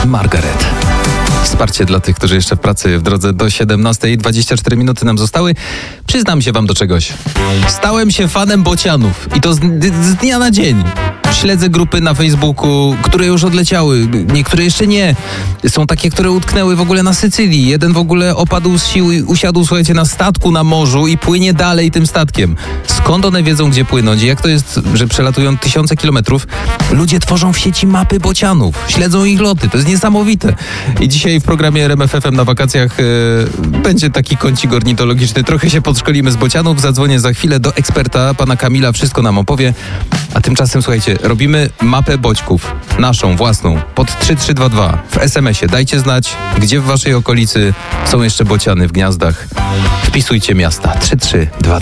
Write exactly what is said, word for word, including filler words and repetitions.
Margaret. Wsparcie dla tych, którzy jeszcze w pracy w drodze do siedemnastej. dwadzieścia cztery minuty nam zostały. Przyznam się wam do czegoś. Stałem się fanem bocianów i to z, z dnia na dzień. Śledzę grupy na Facebooku, które już odleciały, niektóre jeszcze nie. Są takie, które utknęły w ogóle na Sycylii. Jeden w ogóle opadł z sił i usiadł, słuchajcie, na statku na morzu i płynie dalej tym statkiem. Skąd one wiedzą, gdzie płynąć? Jak to jest, że przelatują tysiące kilometrów? Ludzie tworzą w sieci mapy bocianów, śledzą ich loty. To jest niesamowite. I dzisiaj w programie R M F F M na wakacjach yy, będzie taki kącik ornitologiczny. Trochę się podszkolimy z bocianów. Zadzwonię za chwilę do eksperta, pana Kamila. Wszystko nam opowie. A tymczasem, słuchajcie, robimy mapę boćków. Naszą, własną. Pod trzy trzy dwa dwa. W es em esie. Dajcie znać, gdzie w waszej okolicy są jeszcze bociany w gniazdach. Wpisujcie miasta. trzy trzy dwa dwa.